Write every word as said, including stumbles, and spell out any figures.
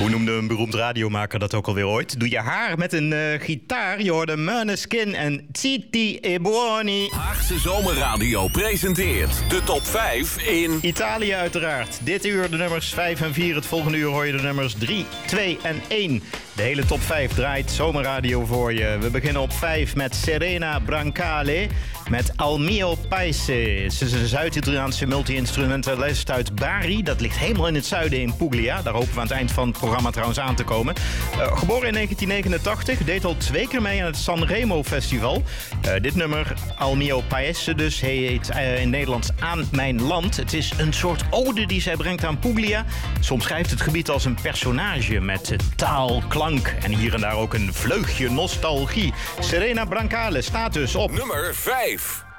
Hoe noemde een beroemd radiomaker dat ook alweer ooit? Doe je haar met een uh, gitaar, je hoorde Måneskin en Zitti e Buoni. Haagse Zomerradio presenteert de top vijf in... Italië uiteraard. Dit uur de nummers vijf en vier. Het volgende uur hoor je de nummers drie, twee en één. De hele top vijf draait Zomerradio voor je. We beginnen op vijf met Serena Brancale met Al Mio Paese. Ze is een Zuid-Italiaanse multi-instrumentalist uit Bari. Dat ligt helemaal in het zuiden in Puglia. Daar hopen we aan het eind van het programma trouwens aan te komen. Uh, geboren in negentien negenentachtig, deed al twee keer mee aan het Sanremo Festival. Uh, dit nummer, Al Mio Paese dus, heet uh, in Nederlands Aan Mijn Land. Het is een soort ode die zij brengt aan Puglia. Ze omschrijft het gebied als een personage met taal, klank en hier en daar ook een vleugje nostalgie. Serena Brancale staat dus op nummer vijf.